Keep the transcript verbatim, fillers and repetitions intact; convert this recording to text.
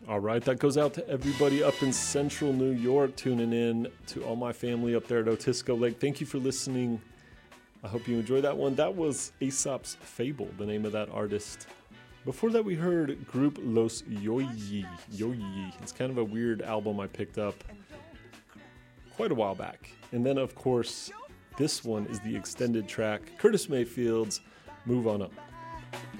All right, that goes out to everybody up in central New York tuning in, to all my family up there at Otisco Lake. Thank you for listening. I hope you enjoyed that one. That was Aesop's Fable, the name of that artist. Before that, we heard group Los Yoyi. Yoyi. It's kind of a weird album I picked up quite a while back. And then, of course, this one is the extended track, Curtis Mayfield's Move On Up.